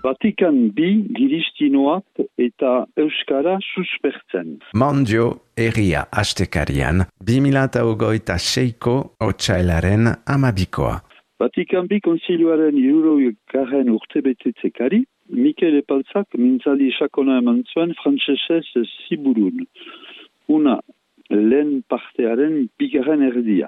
Vatikan bi giristinoak eta euskara suspertzen. Mondio Herria Astekarian 2026ko otsailaren 12koa. Vatikan bi kontzilioaren 60. urtebetetzekari, Mikel Epaltzak mintzaldi sakona eman zuen frantsesez ziburun. Una lehen partearen bigarren erdia.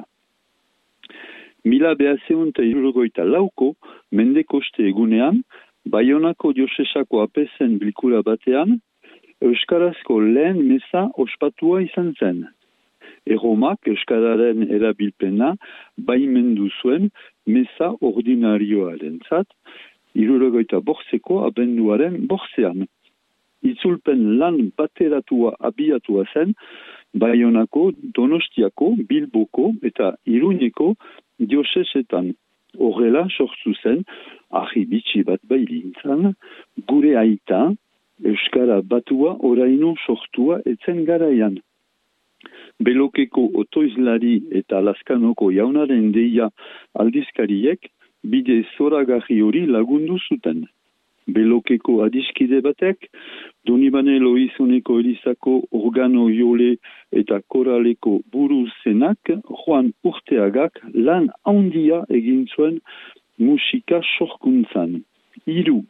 1964ko mendekoste egunean, Baionako diosesako apezen bilkura batean, euskarazko lehen meza ospatua izan zen. Erromak euskararen erabilpena baimendu zuen meza ordinarioarentzat, 65ko abenduaren 8. Itzulpen lan bateratua abiatua zen, Baionako, Donostiako, Bilboko eta Iruñeko diosesetan. Horrela sortu zen, ahibitsi bat bailintzan, gure aita, euskara batua oraino sortua etzen garaian. Belokeko otoizlari eta Laskanoko jaunaren deia aldizkariek bide zoragarri hori lagundu zuten. Belokeko adiskide batek, Donibane Loizoneko Elizako organo jole eta koraleko buru zenak, Juan Urteagak lan handia egin zuen musika sorkuntzan. 3